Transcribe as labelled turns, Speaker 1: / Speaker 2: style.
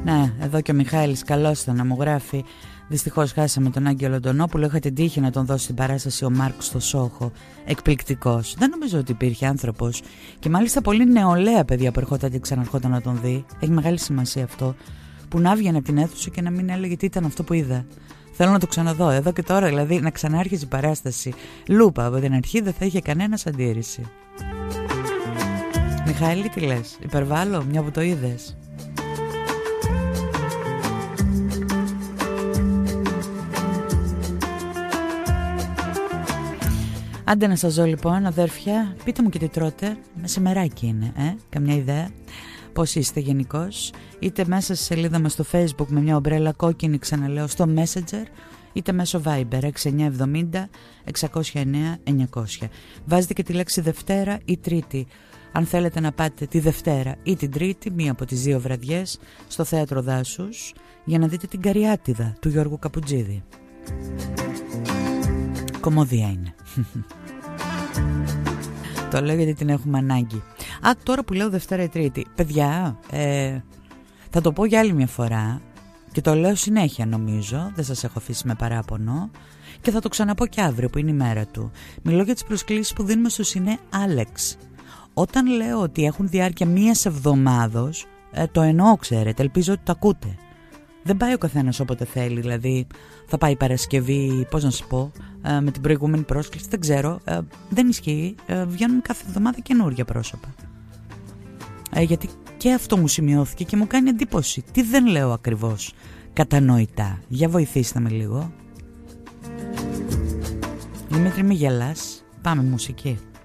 Speaker 1: Ναι, εδώ και ο Μιχάλης καλώς ήταν να μου γράφει. Δυστυχώς χάσαμε τον Άγγελο Ντονόπουλο. Είχα την τύχη να τον δώσει στην παράσταση ο Μάρκος στο Σόχο. Εκπληκτικός. Δεν νομίζω ότι υπήρχε άνθρωπος. Και μάλιστα πολύ νεολαία παιδιά που ερχόταν και ξαναρχόταν να τον δει. Έχει μεγάλη σημασία αυτό. Που να βγαίνει από την αίθουσα και να μην έλεγε τι ήταν αυτό που είδα. Θέλω να το ξαναδώ εδώ και τώρα, δηλαδή να ξανάρχιζε η παράσταση. Λούπα από την αρχή, δεν θα είχε κανένας αντίρρηση. Μιχάλη, τι λες, υπερβάλλω μια που το είδες? Άντε να σας ζω λοιπόν, αδέρφια, πείτε μου και τι τρώτε. Μεσημεράκι είναι, καμιά ιδέα? Πώς είστε γενικώς? Είτε μέσα στη σελίδα μας στο Facebook με μια ομπρέλα κόκκινη, ξαναλέω, στο Messenger, είτε μέσω Viber 6970 609 900. Βάζετε και τη λέξη Δευτέρα ή Τρίτη. Αν θέλετε να πάτε τη Δευτέρα ή την Τρίτη, μία από τις δύο βραδιές, στο Θέατρο Δάσους, για να δείτε την Καριάτιδα του Γιώργου Καπουτζίδη. Κομμωδία είναι. Το λέω γιατί την έχουμε ανάγκη. Τώρα που λέω Δευτέρα ή Τρίτη, παιδιά, θα το πω για άλλη μια φορά και το λέω συνέχεια νομίζω, δεν σας έχω αφήσει με παράπονο και θα το ξαναπώ και αύριο που είναι η μέρα του. Μιλώ για τις προσκλήσεις που δίνουμε στο Σινέ Άλεξ. Όταν λέω ότι έχουν διάρκεια μίας εβδομάδος, το εννοώ, ξέρετε, ελπίζω ότι το ακούτε. Δεν πάει ο καθένας όποτε θέλει, δηλαδή θα πάει Παρασκευή, πώς να σου πω, με την προηγούμενη πρόσκληση, δεν ξέρω, δεν ισχύει, βγαίνουν κάθε εβδομάδα καινούργια πρόσωπα. Γιατί και αυτό μου σημειώθηκε και μου κάνει εντύπωση. Τι δεν λέω ακριβώς κατανοητά? Για βοηθήστε με λίγο. Δημήτρη, μη γελάς, πάμε μουσική.